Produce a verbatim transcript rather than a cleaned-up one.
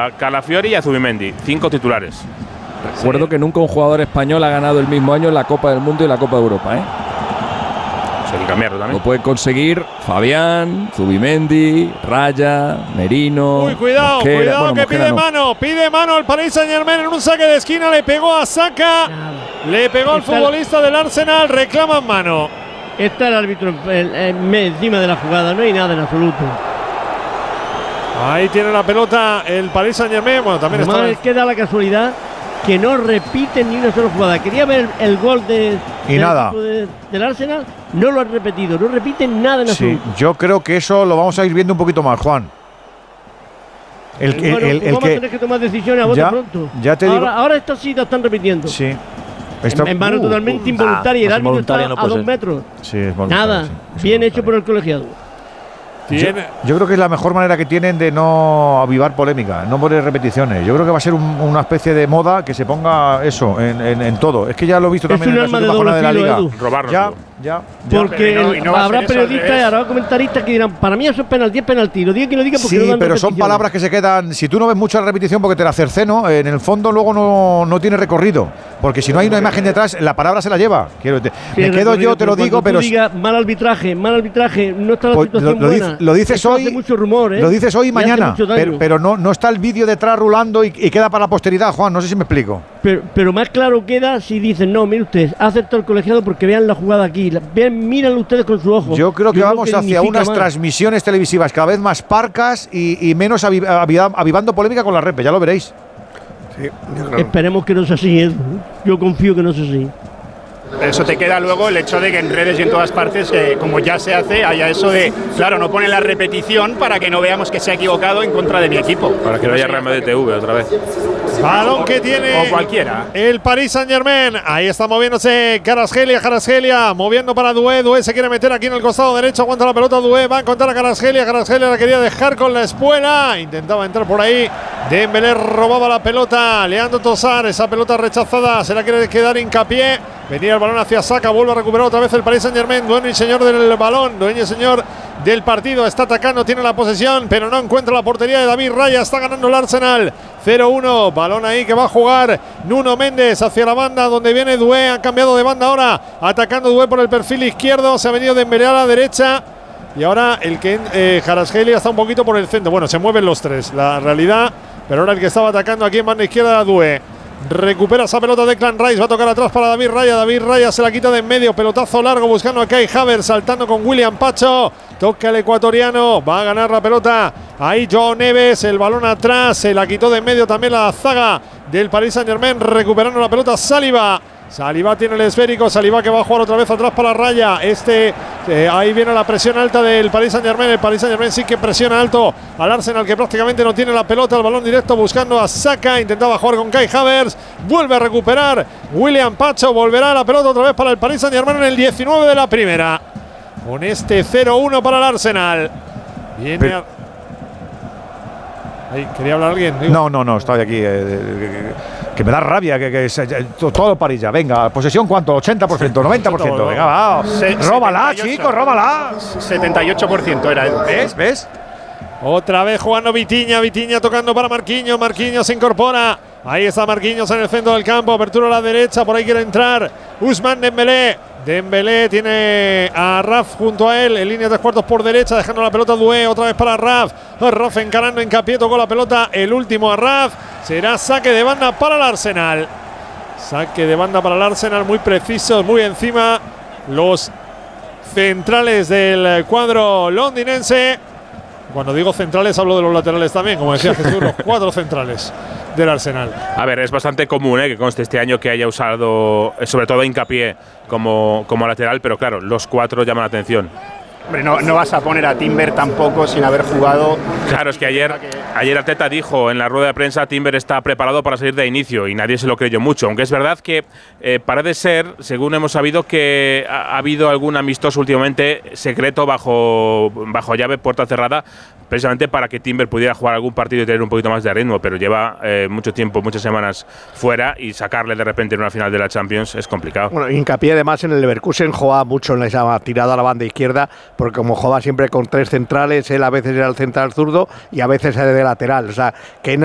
a Calafiori y a Zubimendi, cinco titulares. Recuerdo sí. que nunca un jugador español ha ganado el mismo año en la Copa del Mundo y la Copa de Europa, ¿eh? Hay que cambiarlo también. Lo puede conseguir Fabián, Zubimendi, Raya, Merino. Uy, cuidado, Mosquera. cuidado bueno, que Mosquera pide no. mano, pide mano el Paris Saint-Germain en un saque de esquina, le pegó a Saka, le pegó al futbolista del Arsenal, reclaman mano. Está el árbitro el, el, encima de la jugada, no hay nada en absoluto. Ahí tiene la pelota el Paris Saint-Germain, bueno, también está. Además, es que da la casualidad que no repiten ni una sola jugada. Quería ver el, el gol de, y del, nada. De, del Arsenal, no lo han repetido, no repiten nada en absoluto. Sí, yo creo que eso lo vamos a ir viendo un poquito más, Juan. El, el, bueno, el, el vamos que, a tener que tomar decisiones a bote ya, pronto. Ya te ahora, digo. ahora estas sí la están repitiendo. Sí. Esta, en, en mano uh, totalmente uh, involuntaria. Uh, y el árbitro está no a dos metros. Sí, es voluntario. Nada, sí, bien hecho por el colegiado. Yo, yo creo que es la mejor manera que tienen de no avivar polémica, no poner repeticiones. Yo creo que va a ser un, una especie de moda que se ponga eso en, en, en todo. Es que ya lo he visto es también en la última jornada de la liga. Robarnos. Ya, ya, ya. Porque no, no habrá periodistas y habrá comentaristas que dirán, para mí eso es penalti, es penalti. Lo diga quien lo diga porque sí, no dan pero son palabras que se quedan. Si tú no ves mucha repetición porque te la cerceno, en el fondo luego no, no tiene recorrido. Porque si no hay una imagen detrás, la palabra se la lleva. Quiero, te, sí, me quedo yo, te lo digo, pero. Diga, mal arbitraje, mal arbitraje, no está la pues situación lo, lo buena. Dice, lo dices Esto hoy. Hace mucho rumor, ¿eh? Lo dices hoy y mañana. Pero, pero no, no está el vídeo detrás rulando y, y queda para la posteridad, Juan. No sé si me explico. Pero, pero más claro queda si dicen, no, mire usted, ha acertado el colegiado porque vean la jugada aquí. Vean, mírenlo ustedes con su ojo. Yo creo que Yo vamos creo que hacia unas más. transmisiones televisivas cada vez más parcas y, y menos aviv aviv avivando polémica con la Repe, ya lo veréis. Sí, esperemos que no sea así, ¿eh? Yo confío que no sea así. Eso te queda luego el hecho de que en redes y en todas partes, eh, como ya se hace, haya eso de, claro, no pone la repetición para que no veamos que se ha equivocado en contra de mi equipo. Para que no haya Real Madrid T V otra vez. Balón que tiene o cualquiera. El Paris Saint-Germain. Ahí está moviéndose Kvaratskhelia, Kvaratskhelia, moviendo para Doué. Doué se quiere meter aquí en el costado derecho, aguanta la pelota Doué, va a encontrar a Kvaratskhelia. Kvaratskhelia la quería dejar con la espuela, intentaba entrar por ahí. Dembélé robaba la pelota, Leandro Trossard, esa pelota rechazada, se la quiere quedar Hincapié. Venía el balón hacia Saka, vuelve a recuperar otra vez el Paris Saint-Germain, dueño y señor del balón, dueño y señor del partido, está atacando, tiene la posesión, pero no encuentra la portería de David Raya, está ganando el Arsenal, cero uno, balón ahí que va a jugar Nuno Méndez hacia la banda donde viene Doué, ha cambiado de banda ahora, atacando Doué por el perfil izquierdo, se ha venido Dembélé a la derecha, y ahora el que eh, Kvaratskhelia está un poquito por el centro, bueno, se mueven los tres, la realidad, pero ahora el que estaba atacando aquí en banda izquierda era Doué. Recupera esa pelota de Declan Rice, va a tocar atrás para David Raya, David Raya se la quita de en medio, pelotazo largo buscando a Kai Havertz, saltando con William Pacho, toca el ecuatoriano, va a ganar la pelota, ahí Joao Neves, el balón atrás, se la quitó de en medio también la zaga del Paris Saint-Germain, recuperando la pelota Saliba. Saliba tiene el esférico, Saliba que va a jugar otra vez atrás para Raya, este, eh, ahí viene la presión alta del Paris Saint-Germain, el Paris Saint-Germain sí que presiona alto al Arsenal que prácticamente no tiene la pelota, el balón directo buscando a Saka, intentaba jugar con Kai Havertz, vuelve a recuperar William Pacho, volverá la pelota otra vez para el Paris Saint-Germain en el diecinueve de la primera, con este cero uno para el Arsenal, viene Pero, a... Ahí, ¿quería hablar alguien? Digo. No, no, no, estoy aquí. Eh, que, que me da rabia, que, que, que todo el París ya. Venga, posesión, ¿cuánto? ¿ochenta por ciento? ¿noventa por ciento? Venga, va. Se, róbala, chicos, róbala. setenta y ocho por ciento era él. ¿Ves? ¿Ves? Otra vez jugando Vitinha, Vitinha tocando para Marquinhos, Marquinhos se incorpora. Ahí está Marquinhos en el centro del campo, apertura a la derecha, por ahí quiere entrar Ousmane Dembélé. Dembélé tiene a Raf junto a él, en línea de tres cuartos por derecha, dejando la pelota a Doué, otra vez para Raf. Raf encarando Hincapié, tocó la pelota, el último a Raf. Será saque de banda para el Arsenal. Saque de banda para el Arsenal, muy precisos, muy encima los centrales del cuadro londinense. Cuando digo centrales hablo de los laterales también, como decía Jesús, los cuatro centrales del Arsenal. A ver, es bastante común ¿eh? que conste este año que haya usado, sobre todo Hincapié, como, como lateral, pero claro, los cuatro llaman la atención. Hombre, no, no vas a poner a Timber tampoco sin haber jugado. Claro, es que ayer, ayer Arteta dijo en la rueda de prensa Timber está preparado para salir de inicio y nadie se lo creyó mucho. Aunque es verdad que eh, parece ser, según hemos sabido, que ha, ha habido algún amistoso últimamente secreto bajo, bajo llave, puerta cerrada, precisamente para que Timber pudiera jugar algún partido y tener un poquito más de ritmo, pero lleva eh, mucho tiempo, muchas semanas fuera y sacarle de repente en una final de la Champions es complicado. Bueno, Hincapié además en el Leverkusen juega mucho en esa tirada a la banda izquierda, porque como juega siempre con tres centrales, él a veces era el central zurdo y a veces era de lateral, o sea, que